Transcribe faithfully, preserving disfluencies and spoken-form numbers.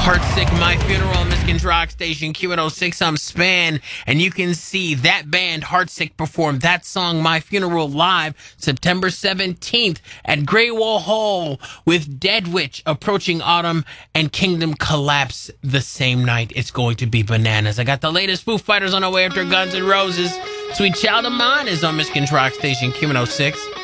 Heartsick, My Funeral, Michigan's Rock Station, Q one oh six, I'm Span, and you can see that band, Heartsick, perform that song, My Funeral, live September seventeenth at Grey Wall Hall with Dead Witch, Approaching Autumn, and Kingdom Collapse the same night. It's going to be bananas. I got the latest Foo Fighters on our way after Guns N' Roses. Sweet Child of Mine is on Michigan's Rock Station, Q one oh six.